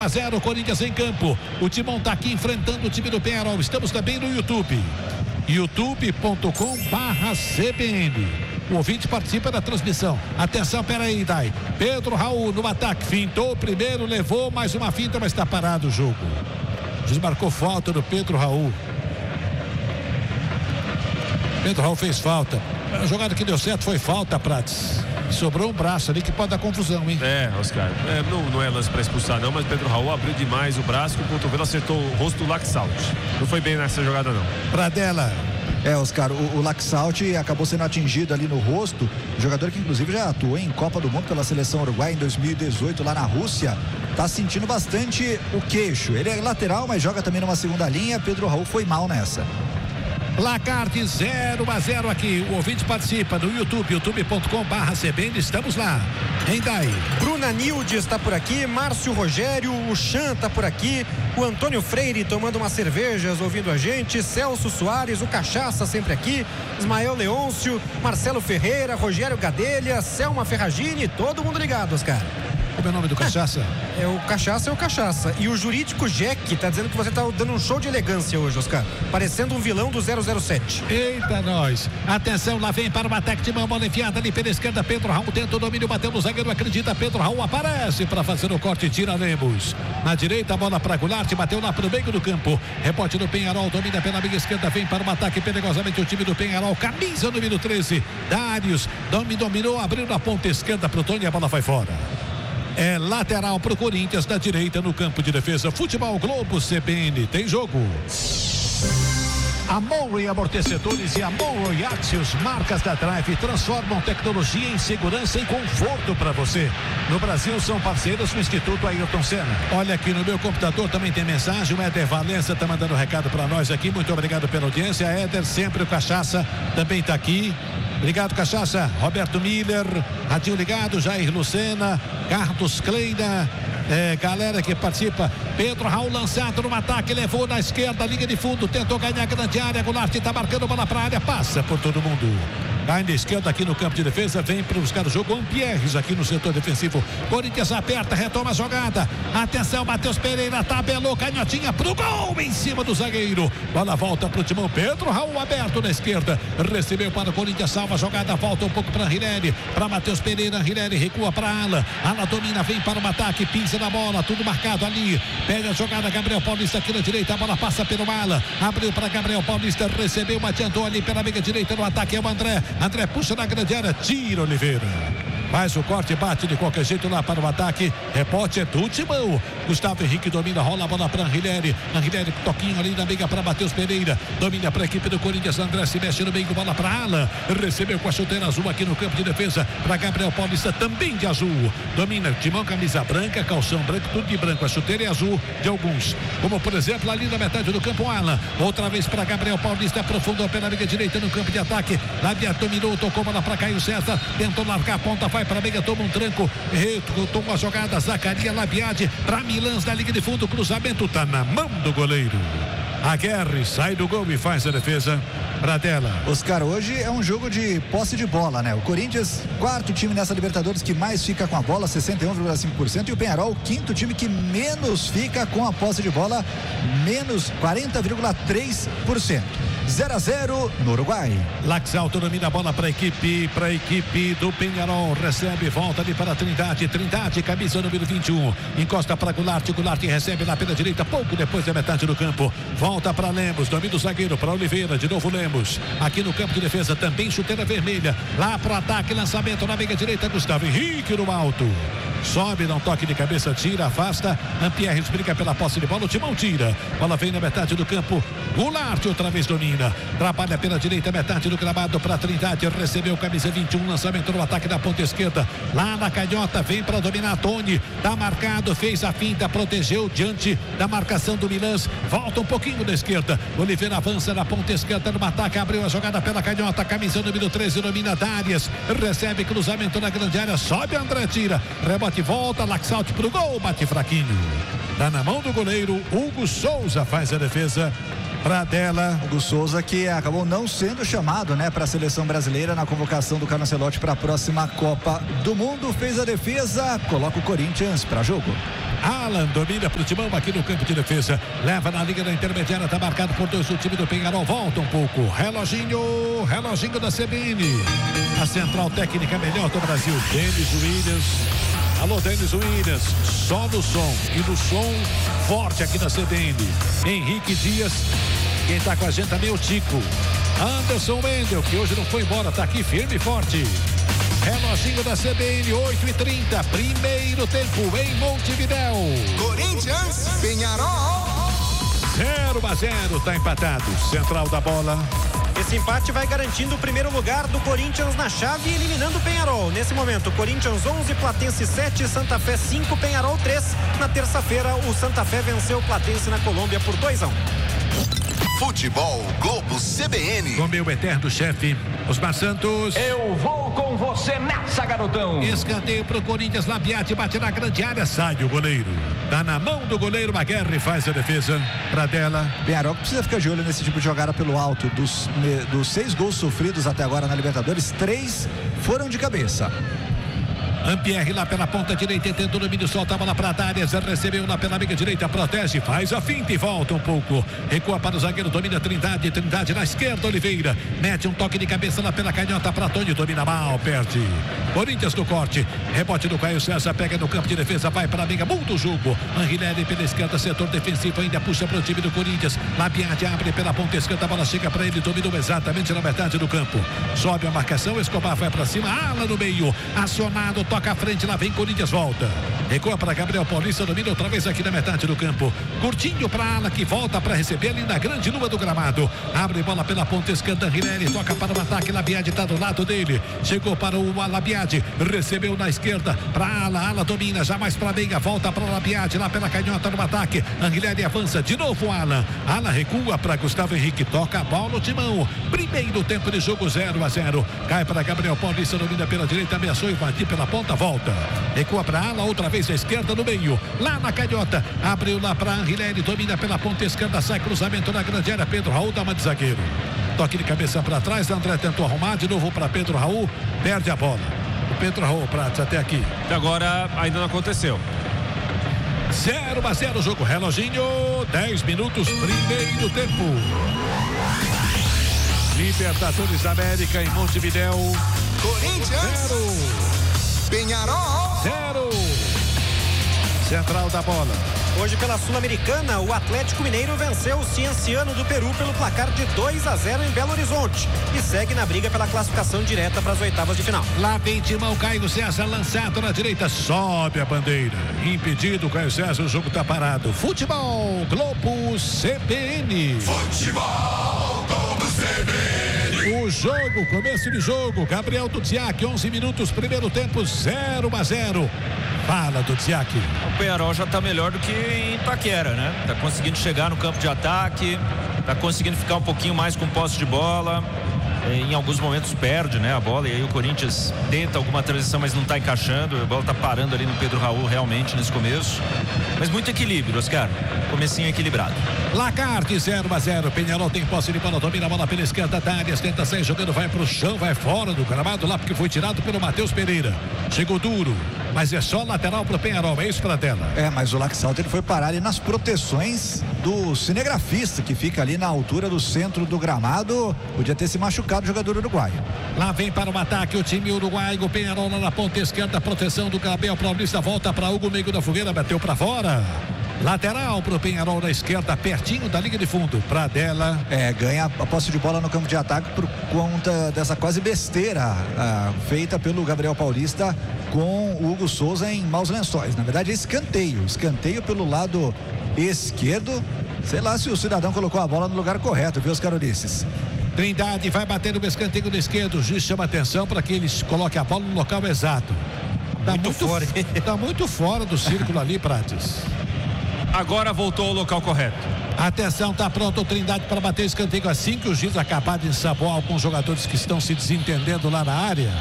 0, Corinthians em campo. O Timão tá aqui enfrentando o time do Penharol. Estamos também no YouTube. youtube.com/CBN. O ouvinte participa da transmissão. Atenção, peraí, Dai. Pedro Raul no ataque. Fintou o primeiro, levou mais uma finta, mas está parado o jogo. Desmarcou falta do Pedro Raul. Pedro Raul fez falta. A jogada que deu certo foi falta, Prates. Sobrou um braço ali que pode dar confusão, hein? Oscar, não é lance para expulsar não, mas Pedro Raul abriu demais o braço, com o cotovelo acertou o rosto do Laxalt. Não foi bem nessa jogada não. Pradella. Oscar, o Laxalt acabou sendo atingido ali no rosto, jogador que inclusive já atuou em Copa do Mundo pela seleção uruguaia em 2018 lá na Rússia, tá sentindo bastante o queixo. Ele é lateral, mas joga também numa segunda linha. Pedro Raul foi mal nessa. Placar de 0-0 aqui. O ouvinte participa no YouTube, youtube.com/CBN. Estamos lá. Rendai. Bruna Nilde está por aqui, Márcio Rogério, o Chan está por aqui, o Antônio Freire tomando umas cervejas, ouvindo a gente, Celso Soares, o Cachaça sempre aqui, Ismael Leôncio, Marcelo Ferreira, Rogério Gadelha, Selma Ferragini, todo mundo ligado, Oscar. Como é o nome do Cachaça? O Cachaça é o Cachaça. E o Jurídico Jack tá dizendo que você tá dando um show de elegância hoje, Oscar. Parecendo um vilão do 007. Eita, nós. Atenção, lá vem para o ataque de mão, bola enfiada ali pela esquerda. Pedro Raul tenta o domínio, bateu no zagueiro, acredita. Pedro Raul aparece para fazer o corte, tira Lemos. Na direita, a bola para Goulart, bateu lá pro meio do campo. Rebote do Penharol, domina pela meia esquerda, vem para o ataque perigosamente o time do Penharol. Camisa número 13, Dários. Dominou, abriu na ponta esquerda pro Tony, a bola vai fora. É lateral pro Corinthians, da direita no campo de defesa. Futebol Globo CBN, tem jogo. Amore Amortecedores e Amore Axios, marcas da Drive, transformam tecnologia em segurança e conforto para você. No Brasil são parceiros do Instituto Ayrton Senna. Olha aqui no meu computador também tem mensagem. O Éder Valença tá mandando recado para nós aqui. Muito obrigado pela audiência. Éder, sempre o Cachaça também tá aqui. Obrigado, Cachaça. Roberto Miller, radinho ligado, Jair Lucena, Carlos Kleina, galera que participa. Pedro Raul lançado no ataque, levou na esquerda, linha de fundo, tentou ganhar a grande área. Goulart tá marcando bola pra área, passa por todo mundo. Cai na esquerda aqui no campo de defesa, vem para buscar o jogo. Ampierres aqui no setor defensivo. Corinthians aperta, retoma a jogada. Atenção, Matheus Pereira tabelou, canhotinha pro gol em cima do zagueiro. Bola volta pro Timão. Pedro Raul aberto na esquerda. Recebeu para o Corinthians, salva a jogada, volta um pouco para Rilelli. Para Matheus Pereira, Rilelli recua para Ala. Ala domina, vem para o ataque, pisa na bola, tudo marcado ali. Pega a jogada, Gabriel Paulista aqui na direita. A bola passa pelo Ala. Abriu para Gabriel Paulista, recebeu, adiantou ali pela meia direita no ataque. É o André. André puxa na grande área, tira Oliveira. Faz o corte, bate de qualquer jeito lá para o ataque. Rebote é do Timão. Gustavo Henrique domina, rola a bola para Anrileri. Anrileri, toquinho ali na meia para Matheus Pereira. Domina para a equipe do Corinthians. André se mexe no meio, bola para Alan. Recebeu com a chuteira azul aqui no campo de defesa. Para Gabriel Paulista, também de azul. Domina Timão, camisa branca, calção branco, tudo de branco. A chuteira é azul de alguns. Como por exemplo, ali na metade do campo, Alan. Outra vez para Gabriel Paulista, aprofundou pela meia direita no campo de ataque. Labia dominou, tocou bola para Caio César. Tentou largar a ponta, vai para a meia, toma um tranco, toma a jogada, Zacaria Labiade para Milans da linha de fundo, cruzamento tá na mão do goleiro. Aguerre sai do gol e faz a defesa. Pradella. Oscar, hoje é um jogo de posse de bola, né? O Corinthians, quarto time nessa Libertadores que mais fica com a bola, 61,5%, e o Penharol, quinto time que menos fica com a posse de bola, menos 40,3%. 0-0 no Uruguai. Laxalt domina a bola para a equipe do Penharol, recebe, volta ali para Trindade, camisa número 21, encosta para Goulart recebe lá pela direita, pouco depois da metade do campo, volta para Lemos, domina o zagueiro para Oliveira, de novo Lemos, aqui no campo de defesa também chuteira vermelha, lá para o ataque, lançamento na meia direita, Gustavo Henrique no alto. Sobe, dá um toque de cabeça, tira, afasta. Ampierres briga pela posse de bola, o Timão tira. Bola vem na metade do campo. Goulart outra vez domina. Trabalha pela direita, metade do gramado para Trindade. Recebeu camisa 21, lançamento no ataque da ponta esquerda. Lá na canhota, vem para dominar Tony. Tá marcado, fez a finta, protegeu diante da marcação do Milans. Volta um pouquinho da esquerda. Oliveira avança na ponta esquerda no ataque, abriu a jogada pela canhota. Camisa número 13, domina Dárias. Recebe cruzamento na grande área, sobe André, tira. Rebote, volta, Laxalt pro gol, bate fraquinho. Tá na mão do goleiro, Hugo Souza faz a defesa. Pradella. Hugo Souza, que acabou não sendo chamado, né, para a seleção brasileira na convocação do Carlo Ancelotti para a próxima Copa do Mundo, fez a defesa, coloca o Corinthians para jogo. Alan domina pro Timão aqui no campo de defesa. Leva na linha da intermediária, tá marcado por 2 o time do Penharol. Volta um pouco. Reloginho da CBN. A central técnica melhor do Brasil. Denis Williams. Alô, Denis Williams. Só no som. E no som forte aqui da CBN. Henrique Dias. Quem tá com a gente também é o Tico. Anderson Wendel, que hoje não foi embora, tá aqui firme e forte. Reloginho da CBN, 8h30, primeiro tempo em Montevidéu. Corinthians, Penharol. 0-0, tá empatado. Central da bola. Esse empate vai garantindo o primeiro lugar do Corinthians na chave, eliminando o Penharol. Nesse momento, Corinthians 11, Platense 7, Santa Fé 5, Penharol 3. Na terça-feira, o Santa Fé venceu o Platense na Colômbia por 2-1. Futebol Globo CBN. Com meu eterno chefe, Osmar Santos. Eu vou com você nessa, garotão. Escanteio pro Corinthians, Labiati bate na grande área, sai o goleiro. Tá na mão do goleiro, Maguerre faz a defesa. Pradella. Penharol precisa ficar de olho nesse tipo de jogada pelo alto. Dos 6 gols sofridos até agora na Libertadores, 3 foram de cabeça. Ampierre lá pela ponta direita, tenta o domínio, solta a bola para Darias, recebeu lá pela amiga direita, protege, faz a finta e volta um pouco, recua para o zagueiro, domina Trindade na esquerda, Oliveira, mete um toque de cabeça lá pela canhota para Tony, domina mal, perde. Corinthians no corte, rebote do Caio César, pega no campo de defesa, vai para a amiga, muda o jogo, Anguilherme pela esquerda, setor defensivo, ainda puxa para o time do Corinthians, Labiati abre pela ponta esquerda, a bola chega para ele, dominou exatamente na metade do campo, sobe a marcação, Escobar vai para cima, ala no meio, acionado, toca à frente, lá vem Corinthians, volta. Recua para Gabriel Paulista, domina outra vez aqui na metade do campo. Curtinho para ala que volta para receber ali na grande lua do gramado. Abre bola pela ponta esquerda, Rinelli toca para o ataque, Labiade está do lado dele. Chegou para o Labiade, recebeu na esquerda para ala domina, já mais para meia, volta para o Labiade, lá pela canhota no ataque. Anguilherme avança, de novo ala recua para Gustavo Henrique, toca a bola no Timão. Primeiro tempo de jogo, 0-0. Cai para Gabriel Paulista, domina pela direita, ameaçou invadir pela ponta, volta. Recua para ala, outra vez à esquerda no meio, lá na canhota, abriu lá para Anguilherme, domina pela ponta esquerda, sai cruzamento na grande área, Pedro Raul dá uma de zagueiro. Toque de cabeça para trás, André tentou arrumar, de novo para Pedro Raul, perde a bola. O Pedro Raul, Prates, até aqui. E agora ainda não aconteceu. 0-0 o jogo, reloginho, 10 minutos, primeiro tempo. Libertadores da América em Montevidéu. Corinthians 0. Penharol 0. Central da bola. Hoje pela Sul-Americana, o Atlético Mineiro venceu o Cienciano do Peru pelo placar de 2-0 em Belo Horizonte e segue na briga pela classificação direta para as oitavas de final. Lá vem Timão, Caio César lançado na direita, sobe a bandeira. Impedido, Caio César, o jogo está parado. Futebol Globo CBN. Futebol Globo CBN. O jogo, começo de jogo, Gabriel Dudziak, 11 minutos, primeiro tempo, 0-0. Fala, Dudziak. O Penharol já está melhor do que em Itaquera, né? Está conseguindo chegar no campo de ataque, está conseguindo ficar um pouquinho mais com posse de bola. Em alguns momentos perde, né, a bola, e aí o Corinthians tenta alguma transição, mas não está encaixando. A bola está parando ali no Pedro Raul realmente nesse começo. Mas muito equilíbrio, Oscar. Comecinho equilibrado. Lacarte, 0-0. Penharol tem posse de bola, domina a bola pela esquerda da área, tenta sair jogando, vai pro chão, vai fora do gramado lá, porque foi tirado pelo Matheus Pereira. Chegou duro, mas é só lateral pro Penharol, é isso pra tela. Mas o Laxalto, ele foi parar ali nas proteções do cinegrafista, que fica ali na altura do centro do gramado. Podia ter se machucado o jogador uruguaio. Lá vem para o ataque o time uruguaio, o Penharol lá na ponta esquerda, proteção do Gabriel Paulista, volta para Hugo, meio da fogueira, bateu para fora. Lateral pro Penharol na esquerda, pertinho da linha de fundo. Pradella. Ganha a posse de bola no campo de ataque por conta dessa quase besteira feita pelo Gabriel Paulista com o Hugo Souza em maus lençóis. Na verdade é escanteio pelo lado esquerdo. Sei lá se o cidadão colocou a bola no lugar correto, viu, os Carolices? Trindade vai bater no escanteio do esquerdo. O juiz chama atenção para que eles coloquem a bola no local exato. Tá muito fora do círculo ali, Prates. Agora voltou ao local correto. Atenção, tá pronto o Trindade para bater o escanteio. Assim que o juiz acabar de ensaboar alguns jogadores que estão se desentendendo lá na área.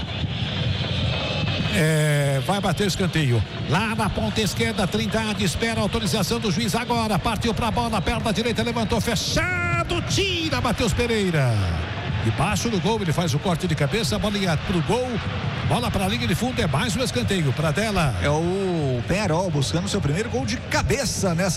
Vai bater o escanteio. Lá na ponta esquerda, Trindade espera a autorização do juiz agora. Partiu para a bola, perna direita, levantou, fechado, tira Matheus Pereira. Debaixo do gol, ele faz o corte de cabeça, a bola ia pro gol. Bola para a linha de fundo, é mais um escanteio para dela. É o Penharol buscando seu primeiro gol de cabeça nessa